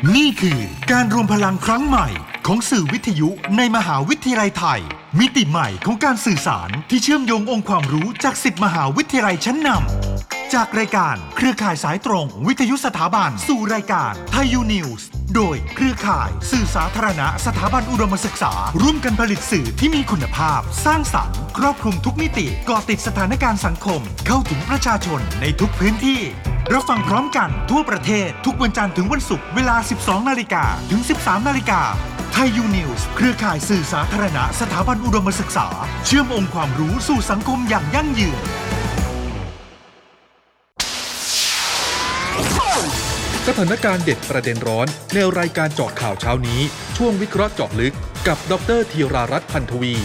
นี่คือการรวมพลังครั้งใหม่ของสื่อวิทยุในมหาวิทยาลัยไทยมิติใหม่ของการสื่อสารที่เชื่อมโยงองค์ความรู้จาก10มหาวิทยาลัยชั้นนำจากรายการเครือข่ายสายตรงวิทยุสถาบันสู่รายการไทยยูนิวส์โดยเครือข่ายสื่อสาธารณะสถาบันอุดมศึกษาร่วมกันผลิตสื่อที่มีคุณภาพสร้างสรรค์ครอบคลุมทุกมิติเกาะติดสถานการณ์สังคมเข้าถึงประชาชนในทุกพื้นที่รับฟังพร้อมกันทั่วประเทศทุกวันจันทร์ถึงวันศุกร์เวลา 12 นาฬิกาถึง 13 นาฬิกาไทยยูนิวส์เครือข่ายสื่อสาธารณะสถาบันอุดมศึกษาเชื่อมองค์ความรู้สู่สังคมอย่างยั่งยืนสถานการณ์เด็ดประเด็นร้อนในรายการเจาะข่าวเช้านี้ช่วงวิเคราะห์เจาะลึกกับดร.ธีรารัตน์ พันธวี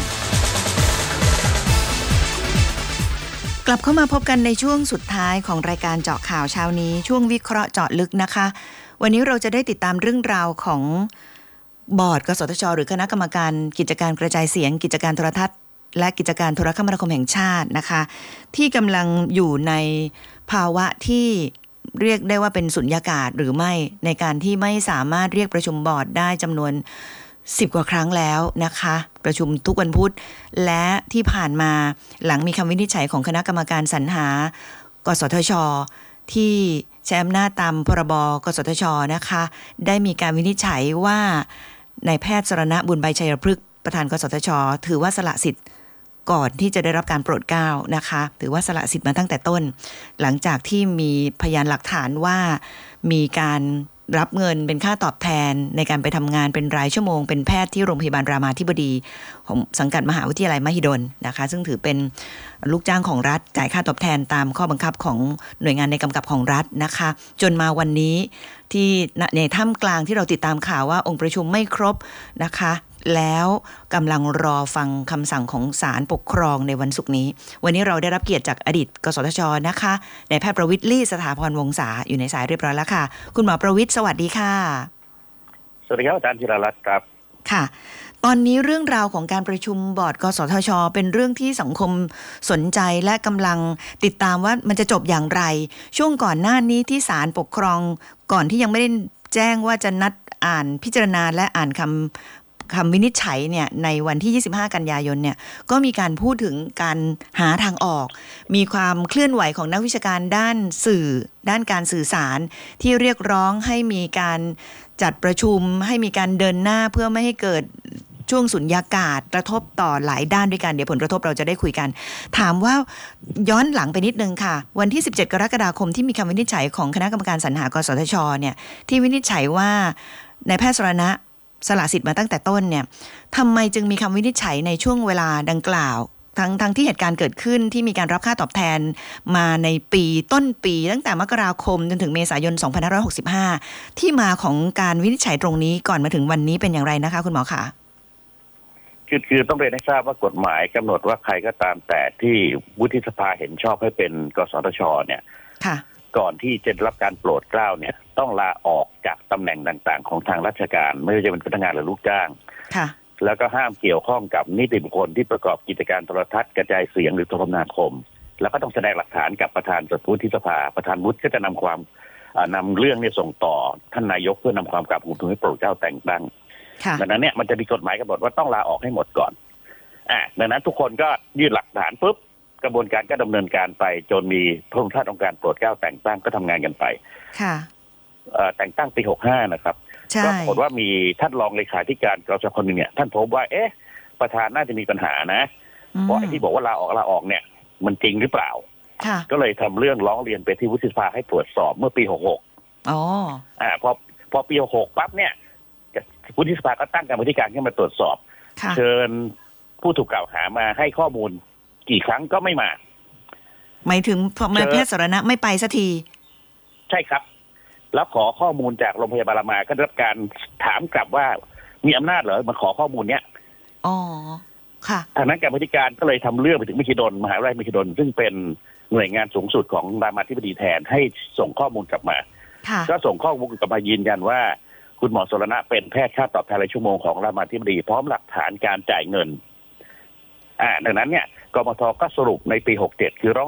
กลับเข้ามาพบกันในช่วงสุดท้ายของรายการเจาะข่าวเช้านี้ช่วงวิเคราะห์เจาะลึกนะคะวันนี้เราจะได้ติดตามเรื่องราวของบอร์ดกสทช.หรือคณะกรรมการกิจการกระจายเสียงกิจการโทรทัศน์และกิจการโทรคมนาคมแห่งชาตินะคะที่กำลังอยู่ในภาวะที่เรียกได้ว่าเป็นสุญญากาศหรือไม่ในการที่ไม่สามารถเรียกประชุมบอร์ดได้จำนวน10 กว่าครั้งแล้วนะคะประชุมทุกวันพุธและที่ผ่านมาหลังมีคำวินิจฉัยของคณะกรรมการสรรหากสทช.ที่ใช้อำนาจตามพรบกสทช.นะคะได้มีการวินิจฉัยว่านายแพทย์สรณบุญใบชัยพฤกษ์ประธานกสทช.ถือว่าสละสิทธิ์ก่อนที่จะได้รับการโปรดเกล้านะคะถือว่าสละสิทธิ์มาตั้งแต่ต้นหลังจากที่มีพยานหลักฐานว่ามีการรับเงินเป็นค่าตอบแทนในการไปทำงานเป็นรายชั่วโมงเป็นแพทย์ที่โรงพยาบาลรามาธิบดีของสังกัดมหาวิทยาลัยมหิดลนะคะซึ่งถือเป็นลูกจ้างของรัฐจ่ายค่าตอบแทนตามข้อบังคับของหน่วยงานในกำกับของรัฐนะคะจนมาวันนี้ที่ในท่ามกลางที่เราติดตามข่าวว่าองค์ประชุมไม่ครบนะคะแล้วกำลังรอฟังคำสั่งของศาลปกครองในวันศุกร์นี้วันนี้เราได้รับเกียรติจากอดีตกสทช.นะคะนายแพทย์ประวิตร ลี่สถาพรวงศาอยู่ในสายเรียบร้อยแล้วค่ะคุณหมอประวิตรสวัสดีค่ะสวัสดีครับอาจารย์ธีรรัตน์ครับค่ะตอนนี้เรื่องราวของการประชุมบอร์ดกสทช.เป็นเรื่องที่สังคมสนใจและกำลังติดตามว่ามันจะจบอย่างไรช่วงก่อนหน้านี้ที่ศาลปกครองก่อนที่ยังไม่ได้แจ้งว่าจะนัดอ่านพิจารณาและอ่านคำวินิจฉัยเนี่ยในวันที่25กันยายนเนี่ยก็มีการพูดถึงการหาทางออกมีความเคลื่อนไหวของนักวิชาการด้านสื่อด้านการสื่อสารที่เรียกร้องให้มีการจัดประชุมให้มีการเดินหน้าเพื่อไม่ให้เกิดช่วงสุญญากาศกระทบต่อหลายด้านด้วยกันเดี๋ยวผลกระทบเราจะได้คุยกันถามว่าย้อนหลังไปนิดนึงค่ะวันที่17กรกฎาคมที่มีคำวินิจฉัยของคณะกรรมการสรรหากสทชเนี่ยที่วินิจฉัยว่านายแพทย์สรณะสละสิทธิ์มาตั้งแต่ต้นเนี่ยทำไมจึงมีคำวินิจฉัยในช่วงเวลาดังกล่าวทั้งที่เหตุการณ์เกิดขึ้นที่มีการรับค่าตอบแทนมาในปีต้นปีตั้งแต่มกราคมจนถึงเมษายน2565ที่มาของการวินิจฉัยตรงนี้ก่อนมาถึงวันนี้เป็นอย่างไรนะคะคุณหมอคะคือต้องเรียนให้ทราบว่ากฎหมายกำหนดว่าใครก็ตามแต่ที่วุฒิสภาเห็นชอบให้เป็นกสทชเนี่ยก่อนที่จะรับการโปรดเกล้าเนี่ยต้องลาออกจากตำแหน่งต่างๆของทางราชการไม่ว่าจะเป็นพนักงานหรือลูกจ้างแล้วก็ห้ามเกี่ยวข้องกับนิติบุคคลที่ประกอบกิจการโทรทัศน์กระจายเสียงหรือโทรคมนาคมแล้วก็ต้องแสดงหลักฐานกับประธานวุฒิสภาประธานวุฒิก็จะนำเรื่องนี้ส่งต่อท่านนายกเพื่อนำความกลับทูลให้โปรดเกล้าแต่งตั้งดังนั้นเนี่ยมันจะมีกฎหมายกำหนดว่าต้องลาออกให้หมดก่อนดังนั้นทุกคนก็ยื่นหลักฐานปุ๊บกระบวนการก็ดำเนินการไปจนมีพระองค์ท่านองค์การโปรดเกล้าแต่งตั้งก็ทำงานกันไปแต่งตั้งปี65นะครับก็ปรากฏว่ามีท่านรองเลขาธิการกสทช.คนนึงเนี่ยท่านพบว่าประธานน่าจะมีปัญหานะเพราะไอ้ที่บอกว่าลาออกเนี่ยมันจริงหรือเปล่าก็เลยทำเรื่องร้องเรียนไปที่วุฒิสภาให้ตรวจสอบเมื่อปี66พอปี66ปั๊บเนี่ยวุฒิสภาก็ตั้งกรรมธิการขึ้นมาตรวจสอบเชิญผู้ถูกกล่าวหามาให้ข้อมูลกี่ครั้งก็ไม่มาหมายถึงนายแพทย์สรณะไม่ไปสักทีใช่ครับแล้วขอข้อมูลจากโรงพยาบาลรามาก็ได้รับการถามกลับว่ามีอำนาจเหรอมาขอข้อมูลเนี้ยทางนั้นกรรมธิการก็เลยทำเรื่องไปถึงมหิดลมหาวิทยาลัยมหิดลซึ่งเป็นหน่วยงานสูงสุดของรามาธิบดีแทนให้ส่งข้อมูลกลับมาก็ส่งข้อมูลกลับมายืนยันว่าคุณหมอสรณะเป็นแพทย์ค่าตอบแทนรายชั่วโมงของรามาธิบดีพร้อมหลักฐานการจ่ายเงินดังนั้นเนี่ยกมธ.ก็สรุปในปี67คือร้อง